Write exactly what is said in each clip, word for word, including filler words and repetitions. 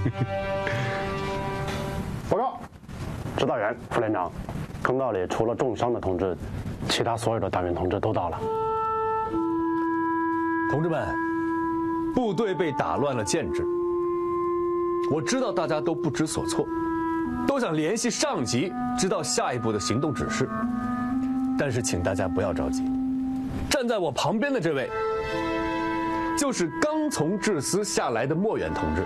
报告，指导员、副连长，坑道里除了重伤的同志，其他所有的党员同志都到了。 同志们，部队被打乱了建制，我知道大家都不知所措，都想联系上级知道下一步的行动指示。但是请大家不要着急，站在我旁边的这位，就是刚从治司下来的莫远同志。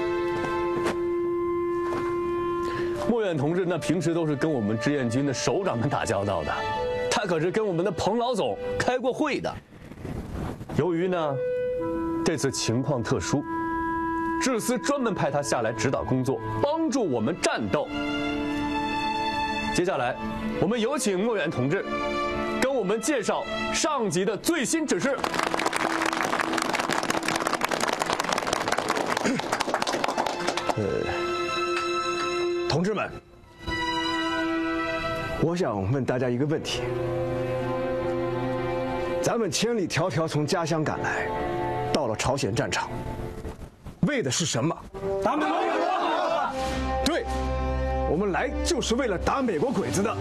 莫远同志那平时都是跟我们志愿军的首长们打交道的，他可是跟我们的彭老总开过会的。由于呢，这次情况特殊，治司专门派他下来指导工作，帮助我们战斗。接下来，我们有请莫远同志跟我们介绍上级的最新指示。 呃，同志们，我想问大家一个问题：咱们千里迢迢从家乡赶来，到了朝鲜战场，为的是什么？打美国鬼子！对，我们来就是为了打美国鬼子的。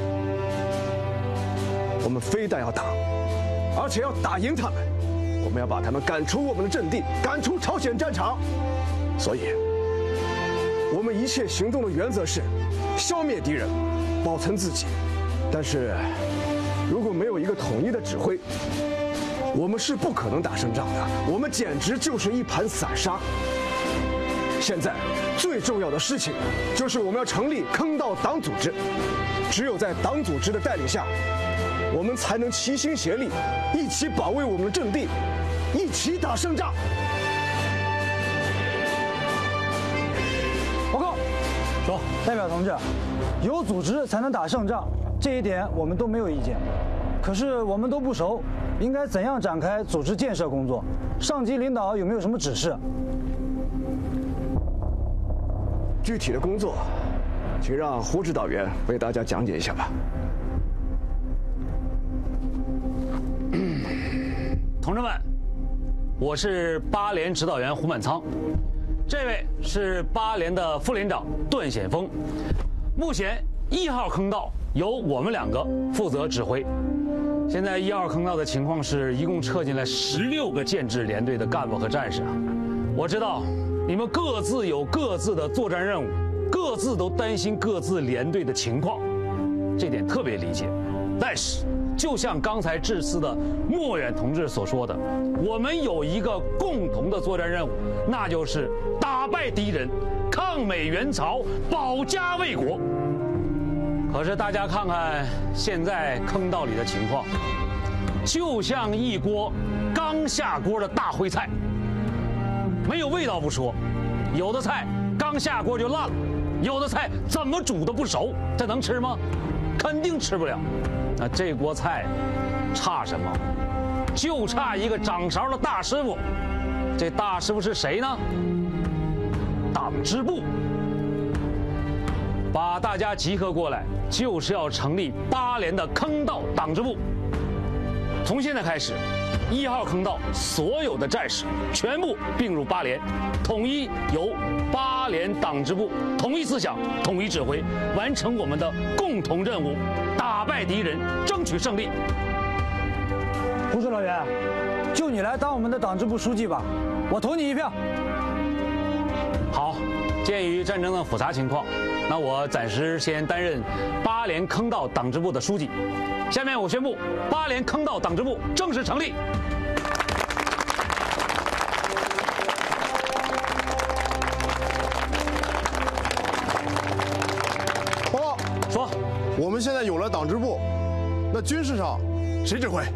我们非但要打，而且要打赢他们。我们要把他们赶出我们的阵地，赶出朝鲜战场。所以，我们一切行动的原则是消灭敌人，保存自己。但是，如果没有一个统一的指挥，我们是不可能打胜仗的。我们简直就是一盘散沙。现在最重要的事情就是我们要成立坑道党组织，只有在党组织的带领下，我们才能齐心协力，一起保卫我们的阵地，一起打胜仗。 报告，说，代表同志，有组织才能打胜仗，这一点我们都没有意见。可是我们都不熟，应该怎样展开组织建设工作？上级领导有没有什么指示？ 具体的工作，请让胡指导员为大家讲解一下吧。 同志们，我是八连指导员胡满仓，这位是八连的副连长段显峰。目前一号坑道由我们两个负责指挥。现在一号坑道的情况是，一共撤进来十六个建制连队的干部和战士啊。我知道你们各自有各自的作战任务，各自都担心各自连队的情况，这点特别理解。但是，就像刚才致辞的莫远同志所说的，我们有一个共同的作战任务，那就是打败敌人，抗美援朝，保家卫国。可是大家看看现在坑道里的情况，就像一锅刚下锅的大烩菜，没有味道不说，有的菜刚下锅就烂了，有的菜怎么煮都不熟，这能吃吗？肯定吃不了。那这锅菜差什么？就差一个掌勺的大师傅。这大师傅是谁呢？党支部。把大家集合过来，就是要成立八连的坑道党支部。从现在开始，一号坑道所有的战士全部并入八连，统一由八连党支部统一思想、统一指挥，完成我们的共同任务，打败敌人，争取胜利。 胡指导员，就你来当我们的党支部书记吧，我投你一票。 好，鉴于战争的复杂情况，那我暂时先担任八连坑道党支部的书记。下面我宣布，八连坑道党支部正式成立。 报告， 说， 我们现在有了党支部，那军事上谁指挥？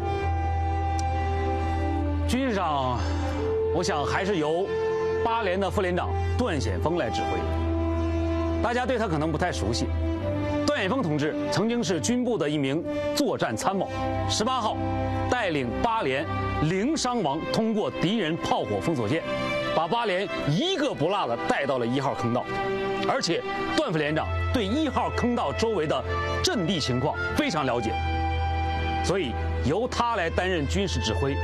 军事上，我想还是由八连的副连长段显峰来指挥。大家对他可能不太熟悉，段显峰同志曾经是军部的一名作战参谋，十八号带领八连零伤亡通过敌人炮火封锁线，把八连一个不落的带到了一号坑道。而且段副连长对一号坑道周围的阵地情况非常了解，所以由他来担任军事指挥，